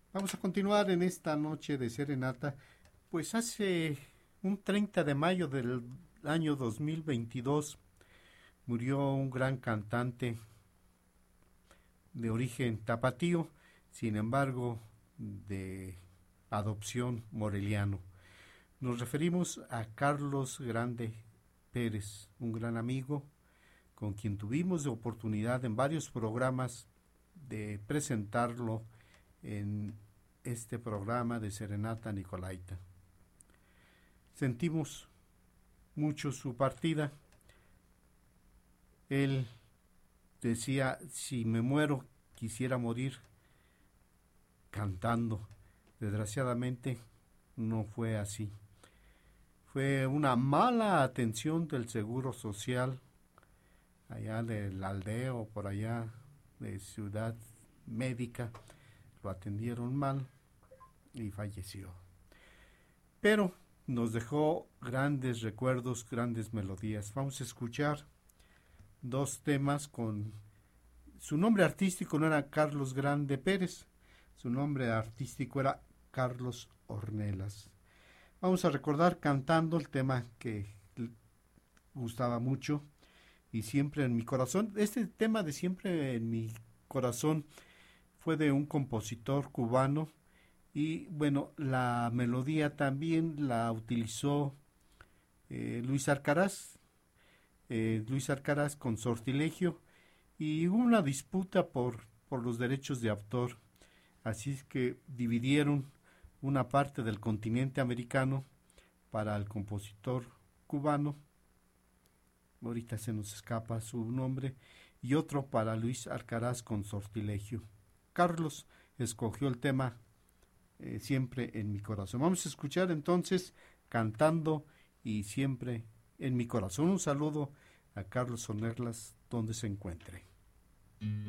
Vamos a continuar en esta noche de serenata. Pues hace un 30 de mayo del año 2022 murió un gran cantante de origen tapatío, sin embargo de adopción moreliano. Nos referimos a Carlos Grande Pérez, un gran amigo con quien tuvimos la oportunidad en varios programas de presentarlo en este programa de Serenata Nicolaita. Sentimos mucho su partida. Él decía, si me muero, quisiera morir cantando. Desgraciadamente no fue así. Fue una mala atención del Seguro Social allá del Aldeo, por allá de Ciudad Médica. Lo atendieron mal y falleció. Pero nos dejó grandes recuerdos, grandes melodías. Vamos a escuchar dos temas con... Su nombre artístico no era Carlos Grande Pérez, su nombre artístico era Carlos Ornelas. Vamos a recordar cantando el tema que gustaba mucho y Siempre en mi corazón. Este tema de Siempre en mi corazón fue de un compositor cubano y bueno, la melodía también la utilizó Luis Alcaraz con Sortilegio, y hubo una disputa por los derechos de autor, así es que dividieron una parte del continente americano para el compositor cubano, ahorita se nos escapa su nombre, y otro para Luis Alcaraz con Sortilegio. Carlos escogió el tema Siempre en mi corazón. Vamos a escuchar entonces cantando y Siempre en mi corazón. Un saludo a Carlos Ornelas donde se encuentre.